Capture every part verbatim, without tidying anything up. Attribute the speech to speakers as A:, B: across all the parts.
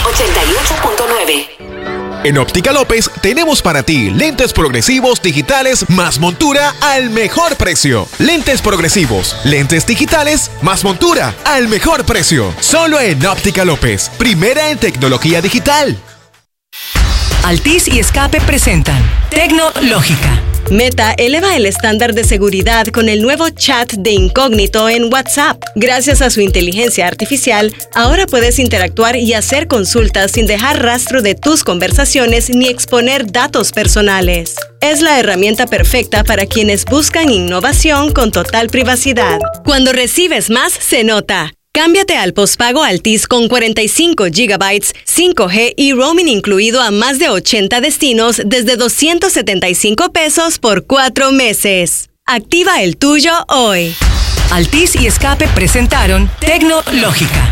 A: ochenta y ocho punto nueve.
B: En Óptica López tenemos para ti lentes progresivos digitales más montura al mejor precio. Lentes progresivos, lentes digitales más montura al mejor precio. Solo en Óptica López, primera en tecnología digital.
C: Altis y Escape presentan Tecnológica.
D: Meta eleva el estándar de seguridad con el nuevo chat de incógnito en WhatsApp. Gracias a su inteligencia artificial, ahora puedes interactuar y hacer consultas sin dejar rastro de tus conversaciones ni exponer datos personales. Es la herramienta perfecta para quienes buscan innovación con total privacidad. Cuando recibes más, se nota. Cámbiate al pospago Altis con cuarenta y cinco gigabytes, cinco G y roaming incluido a más de ochenta destinos desde doscientos setenta y cinco pesos por cuatro meses. Activa el tuyo hoy.
C: Altis y Escape presentaron Tecnológica.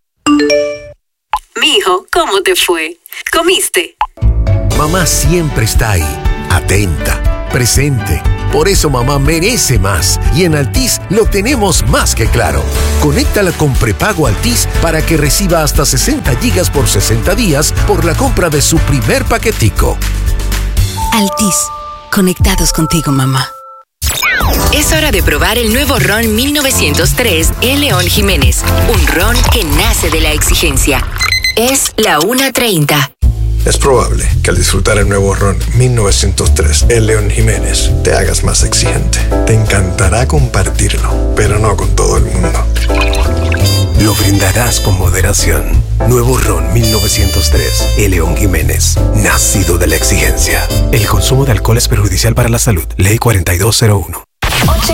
A: Mijo, ¿cómo te fue? ¿Comiste?
E: Mamá siempre está ahí, atenta, presente. Por eso mamá merece más. Y en Altis lo tenemos más que claro. Conéctala con prepago Altis para que reciba hasta sesenta gigas por sesenta días por la compra de su primer paquetico.
F: Altis. Conectados contigo, mamá.
A: Es hora de probar el nuevo ron mil novecientos tres El León Jiménez. Un ron que nace de la exigencia. Es la una treinta.
G: Es probable que al disfrutar el nuevo ron mil novecientos tres El León Jiménez te hagas más exigente. Te encantará compartirlo, pero no con todo el mundo.
E: Lo brindarás con moderación. Nuevo ron mil novecientos tres El León Jiménez, nacido de la exigencia. El consumo de alcohol es perjudicial para la salud. Ley cuarenta y dos cero uno.